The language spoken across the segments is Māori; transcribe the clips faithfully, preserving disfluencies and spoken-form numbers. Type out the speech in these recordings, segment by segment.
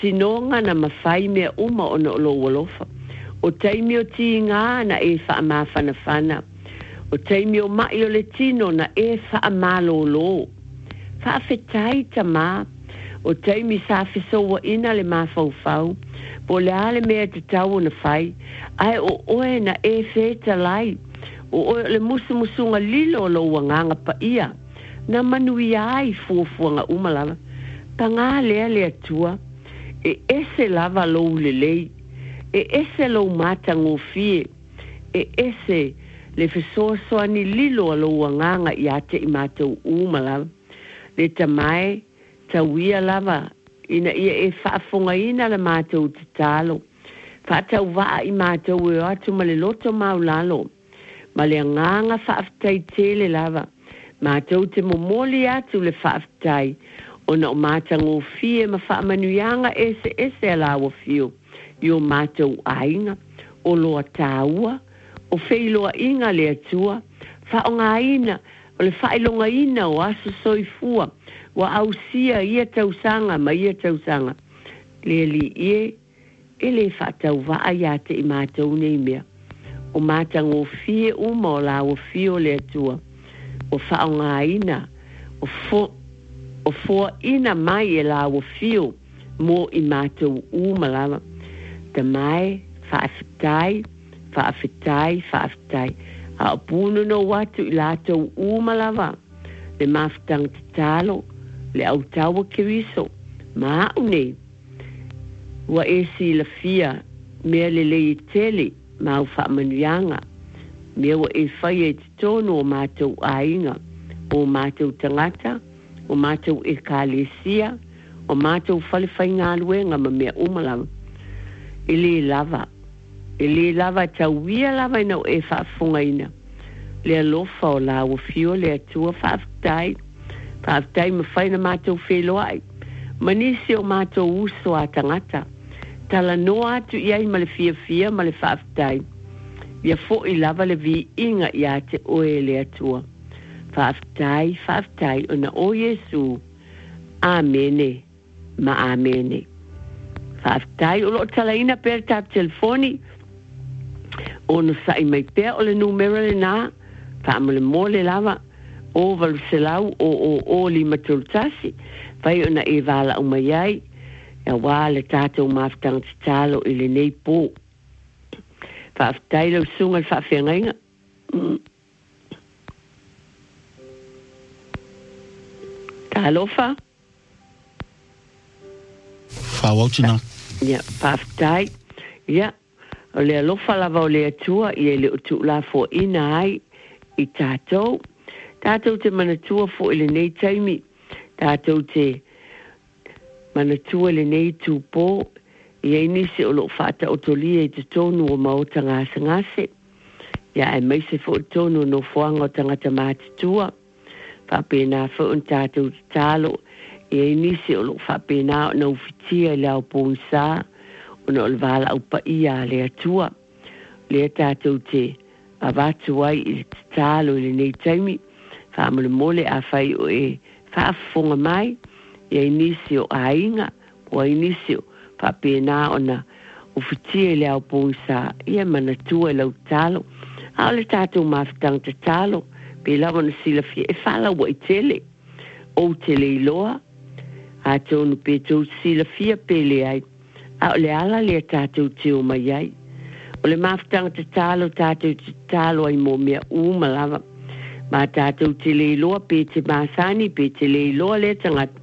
tinonga na mawhai mea uma o no lo walofa. O taimi o ti ngā na e wha ma whana whana. O taimi o mai o le tino na e wha ma lo lo. Wha whetai ta ma. O taimi sa whisoa ina le ma fau fau. Po le ale mea te tau na whai. Ai o oe na e wheta lai. O oe le musu musunga lilo lo wanganga pa ia. Na manui ai fuafuanga umalama. Pa ngā lea lea tua. E ese lava lo le lei. E ese lo mata ngofie. E ese le fesoa soani lilo lo wanganga i ate i mātou umalama. Le tamai tauia lava. Ina ia e whaafonga ina le mātou te talo. Whaatau waa i mātou e atu ma le loto maulalo. Ma le nganga whaafitai tele lava. Mātou te momoli atu le whaafitai. O na o mātango fie ma whaamanuianga ese ese ala wa fio. Io mātou ainga. O loa tāua. O wheiloa inga le atua. Whaonga ina. O le whailonga ina o aso soifua. Wa au sia ia tausanga ma ia tausanga. Le li ie. E le whaatau waa ia te i mātou nei mea. O mātango fie uma o la o fio le atua. O whaonga ina. O fo... O fua ina mai e la o fio mo i mātou umalawa. Te mai, whaafitai, whaafitai, whaafitai. A o pūnu no watu i lātou umalawa. Le mawhitang te talo, le au tawa kiriso. Maa unei. Wa e si la fia, mea le le i tele, mau whaamanuianga. Mea wa e whai e te tono o mātou ainga, o mātou tangata, o mātou e kālesia, o mātou whalewhai ngā luenga ma mea umalawa. E le lava. E le lava tau wia lava ina o e whaafunga ina. Le alofa o la o fio le atua whaaftai. Whaaftai ma whaina mātou wheloai. Manisi o mātou uso a tangata. Tala noa atu iai ma le fia fia ma le whaaftai. Ia fo i lava le vi inga i ate oe le atua. Whaaftai, whaaftai, ona o Yesu. Amene, ma amene. Whaaftai, o lo tala ina per tap telefoni. Ono sa i mai pēr o le numero le nā. Whaamale mō le lava. O valu selau, o o o li matultasi. Whai ona e wala o mai ai. Ia wā le tātou mawhtang te talo i le nei pō. Whaaftai lau sunga le whaafengainga. Mm. Alofa. Whawautina. Ia, paftai. Ia, o le alofa lava o le atua, ia le utu la fo ina ai i tātou. Tātou te manatua fo i le nei taimi. Tātou te manatua le nei tūpō. Ia inisi o lo whata o tolia i te tonu o maota ngāsa ngāse. Ia, e meise fo o tonu no fuanga o tangata mātitua. Whapena whaun tātou te talo, e inisi o lo whapena o na uwhitia i lau pōnsā, o na o le wala au pa ia le atua. Le tātou te awatu ai i te talo i le nei taimi, whamale mole a whai o e whaafonga mai, e inisi o ainga, o inisi o whapena o na uwhitia i lau pōnsā, ia manatua i lau talo. A le tātou mawhitang te talo, pe lawa na sila fia e whala wa i tele o tele i loa a tonu pe tau sila fia pele ai a o le ala le tātou te o mai ai o le mawhitanga te talo tātou te talo ai mō mea uma lava ma tātou tele i loa pe te māsani pe tele i loa le tangat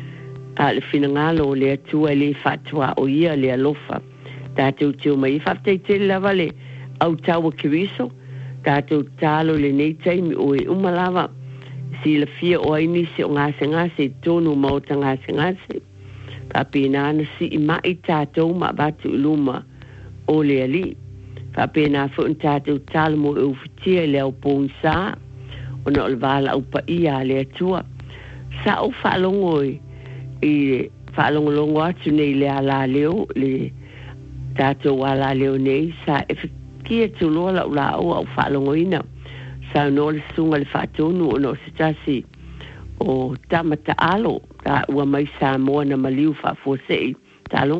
a le whinangalo o le atua le whatua o ia le alofa tātou te o mai i whaftai tele lava le au tawa kiriso tātou tālo le nei taimi o e umalawa. Si la fia o ainisi o ngāse ngāse tonu mauta ngāse ngāse. Whapena ana si i mai tātou ma batu iluma o le ali. Whapena fun tātou tālo mo e uwhitia le au pōnsā. O na o le wala au pa ia le atua. Sa o whaalongo i whaalongo longo atu nei le ala leo. Le tātou ala leo nei sa e kia tu loa la ula au au whaalongo ina. Sa no le sunga le whaatonu o no se tasi o tamata alo. Ta ua mai sa moa na maliu whaafosei Talo